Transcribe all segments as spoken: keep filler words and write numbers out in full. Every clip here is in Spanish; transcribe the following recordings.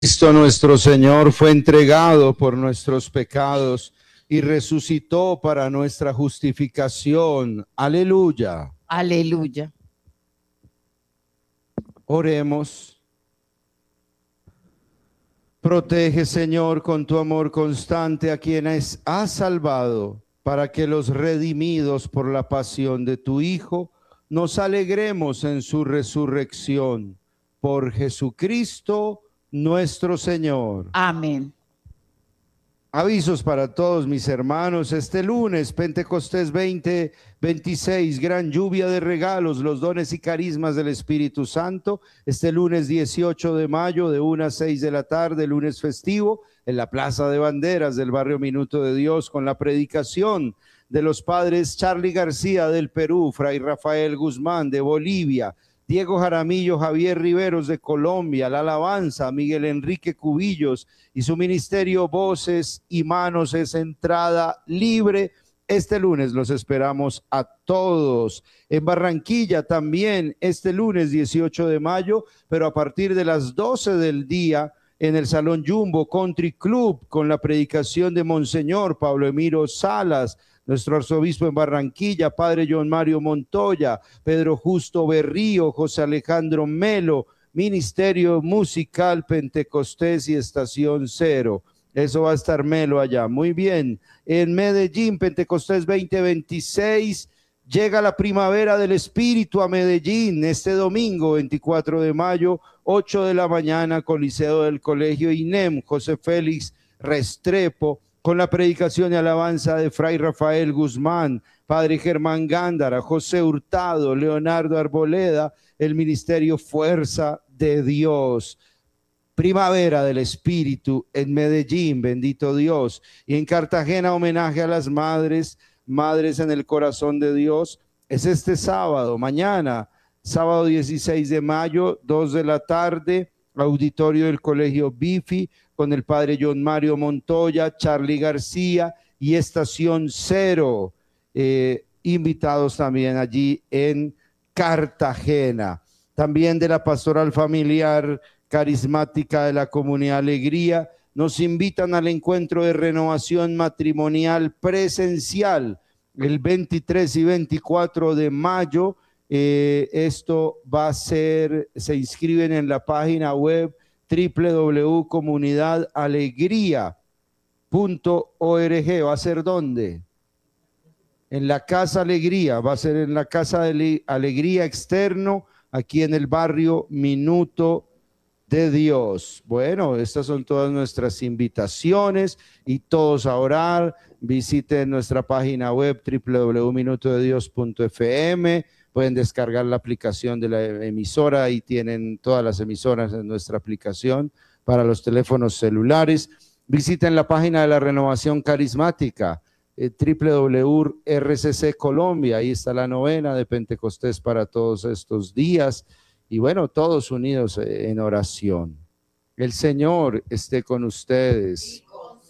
Cristo nuestro Señor fue entregado por nuestros pecados y resucitó para nuestra justificación. Aleluya. Aleluya. Oremos. Protege, Señor, con tu amor constante a quienes has salvado, para que los redimidos por la pasión de tu Hijo nos alegremos en su resurrección. Por Jesucristo nuestro Señor. Amén. Avisos para todos mis hermanos. Este lunes, Pentecostés veinte veintiséis, gran lluvia de regalos, los dones y carismas del Espíritu Santo. Este lunes dieciocho de mayo, de una a seis de la tarde, lunes festivo, en la Plaza de Banderas del barrio Minuto de Dios, con la predicación de los padres Charly García del Perú, Fray Rafael Guzmán de Bolivia, Diego Jaramillo, Javier Riveros de Colombia, la alabanza, Miguel Enrique Cubillos y su ministerio Voces y Manos. Es entrada libre. Este lunes los esperamos a todos. En Barranquilla también este lunes dieciocho de mayo, pero a partir de las doce del día en el Salón Jumbo Country Club, con la predicación de Monseñor Pablo Emiro Salas, nuestro arzobispo en Barranquilla, padre John Mario Montoya, Pedro Justo Berrío, José Alejandro Melo, Ministerio Musical Pentecostés y Estación Cero. Eso va a estar Melo allá. Muy bien. En Medellín, Pentecostés veinte veintiséis, llega la primavera del Espíritu a Medellín este domingo veinticuatro de mayo, ocho de la mañana, Coliseo del Colegio I N E M, José Félix Restrepo, con la predicación y alabanza de Fray Rafael Guzmán, Padre Germán Gándara, José Hurtado, Leonardo Arboleda, el Ministerio Fuerza de Dios. Primavera del Espíritu en Medellín, bendito Dios. Y en Cartagena, homenaje a las madres, madres en el corazón de Dios. Es este sábado, mañana, sábado dieciséis de mayo, dos de la tarde, auditorio del Colegio Bifi, con el padre John Mario Montoya, Charly García y Estación Cero, eh, invitados también allí en Cartagena. También de la Pastoral Familiar Carismática de la Comunidad Alegría, nos invitan al encuentro de renovación matrimonial presencial el veintitrés y veinticuatro de mayo. Eh, esto va a ser, se inscriben en la página web doble u doble u doble u punto comunidad alegría punto org. ¿Va a ser dónde? En la Casa Alegría, va a ser en la Casa de Alegría Externo, aquí en el barrio Minuto de Dios. Bueno, estas son todas nuestras invitaciones y todos a orar. Visiten nuestra página web doble u doble u doble u punto minuto de dios punto f m. Pueden descargar la aplicación de la emisora y tienen todas las emisoras en nuestra aplicación para los teléfonos celulares. Visiten la página de la Renovación Carismática, eh, doble u doble u doble u punto r c c Colombia. Ahí está la novena de Pentecostés para todos estos días. Y bueno, todos unidos en oración. El Señor esté con ustedes.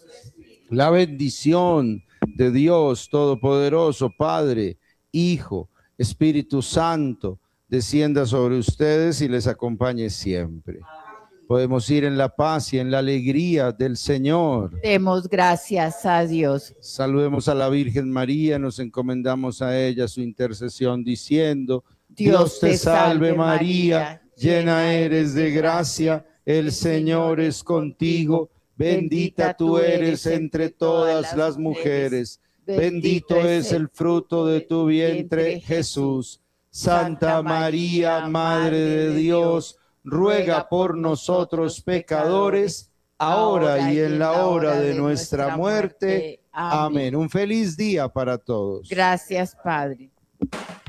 La bendición de Dios Todopoderoso, Padre, Hijo, Espíritu Santo, descienda sobre ustedes y les acompañe siempre. Podemos ir en la paz y en la alegría del Señor. Demos gracias a Dios. Saludemos a la Virgen María, nos encomendamos a ella su intercesión diciendo: Dios te salve María, llena eres de gracia, el Señor es contigo, bendita tú eres entre todas las mujeres, bendito es el fruto de tu vientre, Jesús. Santa María, Madre de Dios, ruega por nosotros pecadores, ahora y en la hora de nuestra muerte. Amén. Un feliz día para todos. Gracias, Padre.